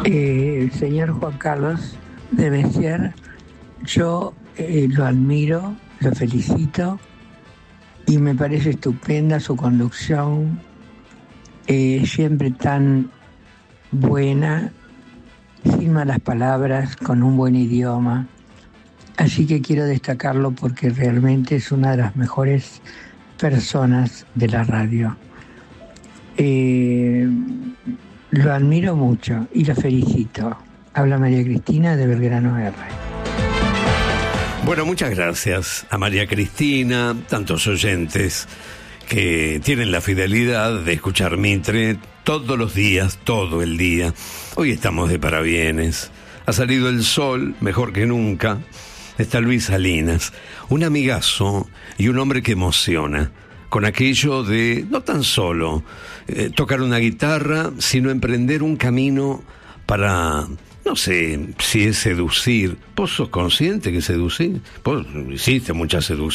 Señor Juan Carlos de Messier, yo lo admiro, lo felicito y me parece estupenda su conducción, siempre tan buena, sin malas palabras, con un buen idioma. Así que quiero destacarlo porque realmente es una de las mejores personas de la radio. Lo admiro mucho y lo felicito. Habla María Cristina de Belgrano R. Bueno, muchas gracias a María Cristina, tantos oyentes que tienen la fidelidad de escuchar Mitre todos los días, todo el día. Hoy estamos de parabienes. Ha salido el sol, mejor que nunca. Está Luis Salinas, un amigazo y un hombre que emociona, con aquello de no tan solo tocar una guitarra, sino emprender un camino para, no sé si es seducir. ¿Vos sos consciente que seducir? Vos hiciste mucha seducción.